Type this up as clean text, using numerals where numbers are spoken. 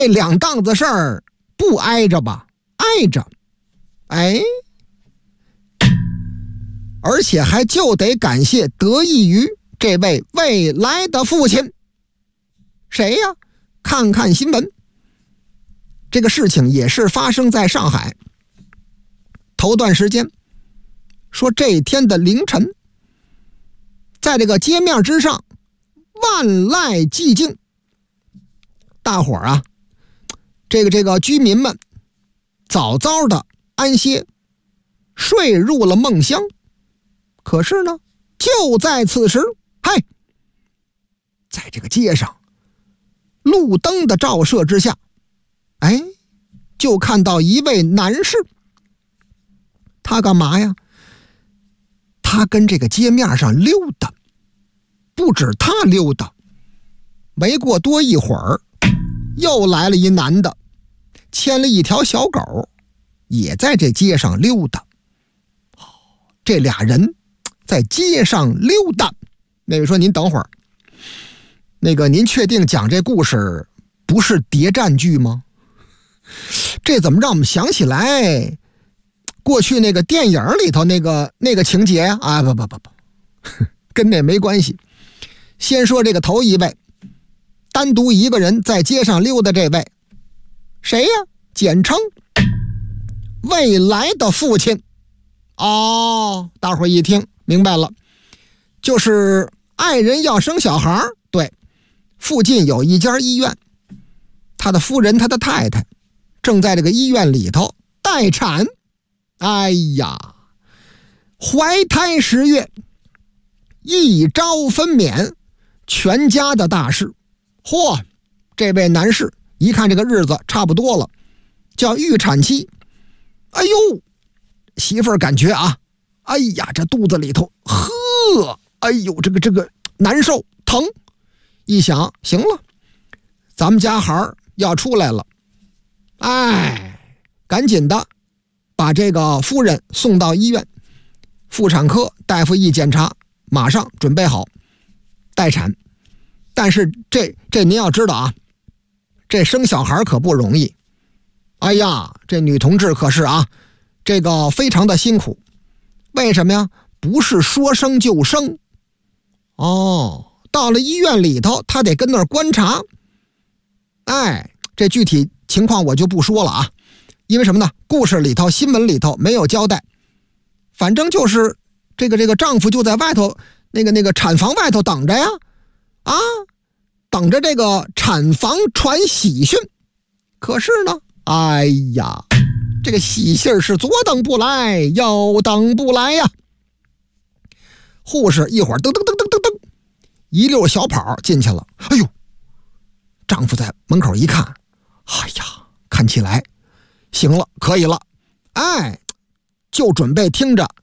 这两档子事儿不挨着吧？挨着。哎，而且还就得感谢得益于这位未来的父亲。谁呀？看看新闻。这个事情也是发生在上海。头段时间说这一天的凌晨，在这个街面之上万籁寂静，大伙儿啊，这个居民们早早的安歇，睡入了梦乡。可是呢，就在此时，嗨，在这个街上路灯的照射之下，哎，就看到一位男士。他干嘛呀？他跟这个街面上溜达。不止他溜达，没过多一会儿，又来了一男的，牵了一条小狗，也在这街上溜达。这俩人在街上溜达。那位说：“您等会儿，您确定讲这故事不是谍战剧吗？这怎么让我们想起来过去那个电影里头那个情节呀？啊，不，跟那没关系。先说这个头一位，单独一个人在街上溜达，这位谁呀？简称未来的父亲。哦，大伙一听明白了，就是爱人要生小孩。对，附近有一家医院，他的夫人，他的太太正在这个医院里头待产。哎呀，怀胎10月，一朝分娩，全家的大事。嚯，这位男士一看这个日子差不多了，叫预产期。哎呦，媳妇儿感觉啊，哎呀，这肚子里头哎呦，这个难受疼。一想，行了，咱们家孩儿要出来了。哎，赶紧的把这个夫人送到医院。妇产科大夫一检查，马上准备好待产。但是这您要知道啊，这生小孩可不容易。哎呀，这女同志可是啊，这个非常的辛苦。为什么呀？不是说生就生。哦，到了医院里头，她得跟那儿观察。哎，这具体情况我就不说了啊，因为什么呢？故事里头、新闻里头没有交代。反正就是这个丈夫就在外头那个产房外头等着呀，啊，等着这个产房传喜讯。可是呢，哎呀，这个喜信是左等不来，右等不来呀。护士一会儿噔，一溜小跑进去了。哎呦，丈夫在门口一看，哎呀，看起来行了，可以了。哎，就准备听着